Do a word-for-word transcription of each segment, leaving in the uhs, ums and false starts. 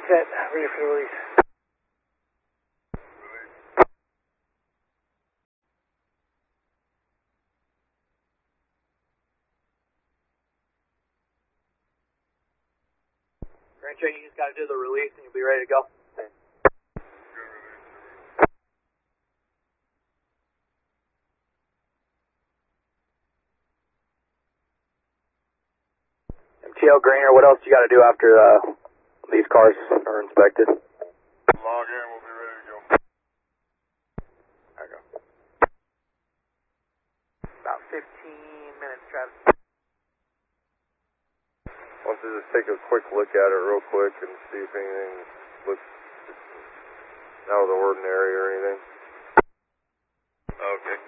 set, ready for the release. Grand Train, you just got to do the release and you'll be ready to go. M T L Greener, what else you got to do after uh, these cars are inspected? Log in, we'll be ready to go. There we go. About fifteen minutes, Travis. Why don't you just take a quick look at it real quick and see if anything looks out of the ordinary or anything. Okay.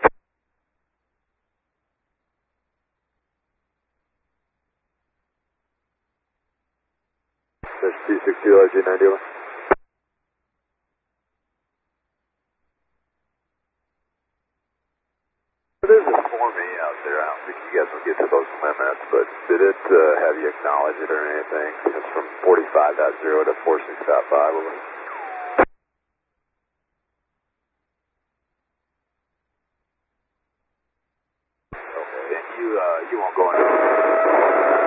That's T sixty L G ninety-one. There's a Form A out there. I don't think you guys will get to those limits, but did it uh, have you acknowledge it or anything? It's from forty-five point zero to forty-six point five. Okay, and you, uh, you won't go in.